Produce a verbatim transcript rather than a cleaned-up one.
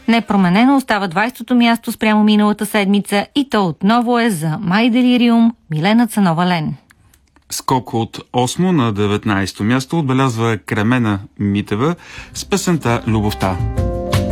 Непроменено остава двайсетото място спрямо миналата седмица и то отново е за My Delirium, Милена Цанова-Лен. Скок от осмо на деветнайсето място отбелязва Кремена Митева с песента «Любовта».